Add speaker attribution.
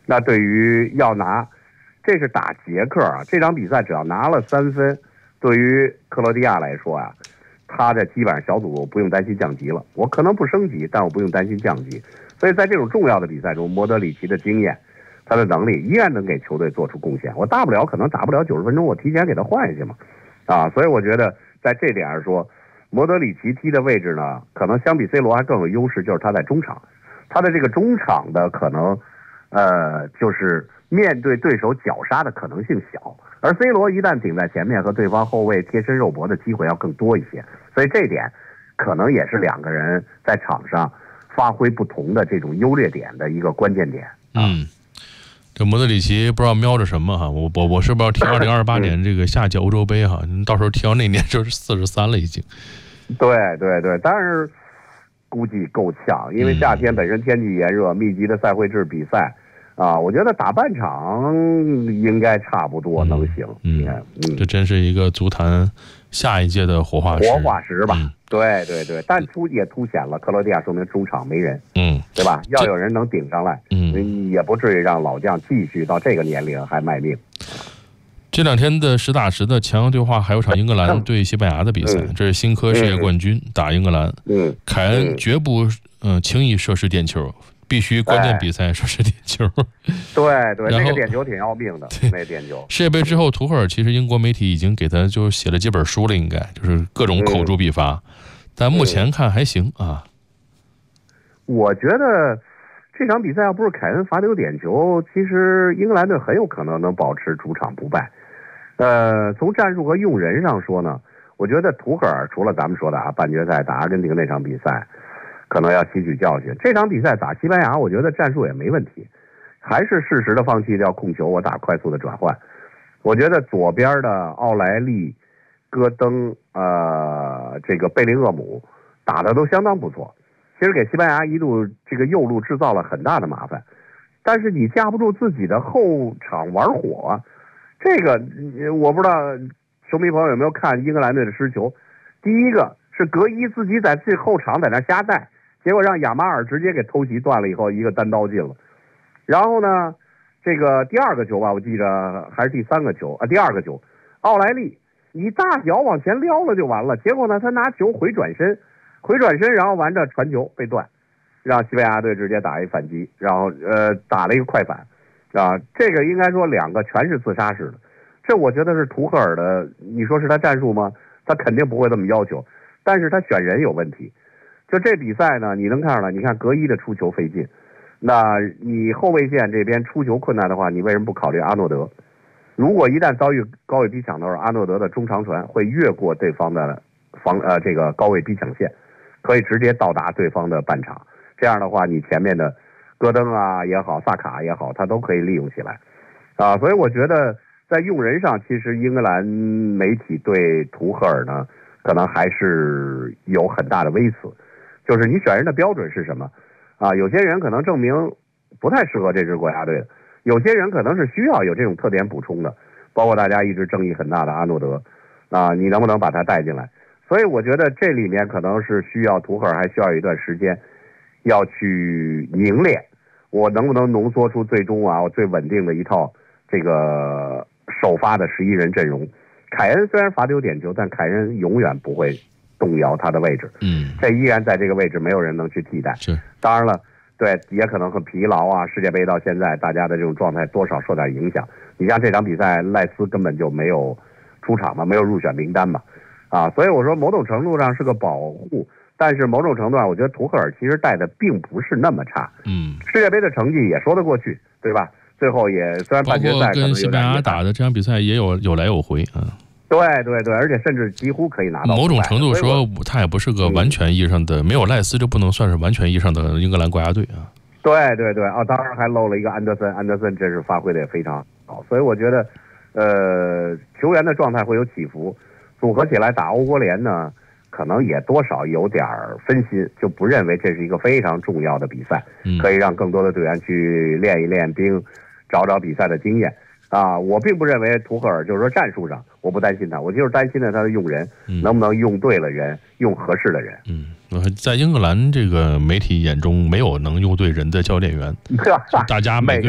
Speaker 1: 那对于要拿，这是打捷克啊，这场比赛只要拿了3分，对于克罗地亚来说啊，他这基本上小组不用担心降级了。我可能不升级，但我不用担心降级。所以在这种重要的比赛中，莫德里奇的经验，他的能力依然能给球队做出贡献。我大不了可能打不了90分钟，我提前给他换下去嘛，所以我觉得在这点上说，莫德里奇踢的位置呢，可能相比 C 罗还更有优势，就是他在中场，他的这个中场的可能，就是面对对手绞杀的可能性小，而 C 罗一旦顶在前面，和对方后卫贴身肉搏的机会要更多一些，所以这点可能也是两个人在场上发挥不同的这种优劣点的一个关键点。
Speaker 2: 这莫德里奇不知道瞄着什么哈，我是不是要踢2028年这个夏季欧洲杯哈？到时候踢到那年就是43了已经。
Speaker 1: 对，但是估计够呛，因为夏天本身天气炎热，密集的赛会制比赛我觉得打半场应该差不多能行。
Speaker 2: 这真是一个足坛下一届的活化
Speaker 1: 石吧。对，但也凸显了克罗地亚说明中场没人，对吧？要有人能顶上来，也不至于让老将继续到这个年龄还卖命。
Speaker 2: 这2天的实打实的强强对话，还有场英格兰对西班牙的比赛，这是新科世界冠军打英格兰，凯恩绝不轻易射失点球，必须关键比赛射失点球。
Speaker 1: 对，那个点球挺要命的，那点球。
Speaker 2: 世界杯之后，图赫尔其实英国媒体已经给他就写了几本书了，应该就是各种口诛笔伐，但目前看还行啊。
Speaker 1: 我觉得这场比赛要不是凯恩罚丢点球，其实英格兰队很有可能能保持主场不败。从战术和用人上说呢，我觉得图赫尔除了咱们说的半决赛打阿根廷那场比赛可能要吸取教训，这场比赛打西班牙我觉得战术也没问题，还是适时的放弃掉控球，我打快速的转换。我觉得左边的奥莱利、戈登这个贝林厄姆打的都相当不错，其实给西班牙一度这个右路制造了很大的麻烦，但是你架不住自己的后场玩火这个我不知道球迷朋友有没有看英格兰队的失球，第一个是格伊自己在最后场在那瞎带，结果让亚马尔直接给偷袭断了以后一个单刀进了。然后呢这个第二个球吧，我记着还是第3个球第二个球，奥莱利你大脚往前撩了就完了，结果呢他拿球回转身，然后完着传球被断，让西班牙队直接打一反击，然后打了一个快反这个应该说2个全是自杀式的，这我觉得是图赫尔的，你说是他战术吗？他肯定不会这么要求，但是他选人有问题。就这比赛呢，你能看出来，你看格伊的出球费劲，那你后卫线这边出球困难的话，你为什么不考虑阿诺德？如果一旦遭遇高位逼抢的时候，阿诺德的中长传会越过对方的这个高位逼抢线，可以直接到达对方的半场。这样的话，你前面的戈登也好，萨卡也好，他都可以利用起来所以我觉得在用人上，其实英格兰媒体对图赫尔呢，可能还是有很大的微词，就是你选人的标准是什么有些人可能证明不太适合这支国家队的，有些人可能是需要有这种特点补充的，包括大家一直争议很大的阿诺德你能不能把他带进来？所以我觉得这里面可能是需要图赫尔还需要有一段时间要去凝练，我能不能浓缩出最终我最稳定的一套这个首发的11人阵容。凯恩虽然罚丢点球，但凯恩永远不会动摇他的位置，这依然在这个位置没有人能去替代。
Speaker 2: 是，
Speaker 1: 当然了，对，也可能很疲劳世界杯到现在大家的这种状态多少受点影响。你像这场比赛赖斯根本就没有出场嘛，没有入选名单嘛所以我说某种程度上是个保护，但是某种程度上我觉得图赫尔其实带的并不是那么差，世界杯的成绩也说得过去，对吧？最后也虽然半决赛
Speaker 2: 跟西班牙打的这场比赛也有来有回
Speaker 1: 对，而且甚至几乎可以拿到。
Speaker 2: 某种程度说，他也不是个完全意义上的，没有赖斯就不能算是完全意义上的英格兰国家队
Speaker 1: 对当然还漏了一个安德森这是发挥的也非常好，所以我觉得球员的状态会有起伏，组合起来打欧国联呢，可能也多少有点分心，就不认为这是一个非常重要的比赛，可以让更多的队员去练一练兵，找比赛的经验我并不认为图赫尔就是说战术上我不担心他，我就是担心他的用人能不能用对了人，用合适的人。
Speaker 2: 在英格兰这个媒体眼中，没有能用对人的教练员，大家每个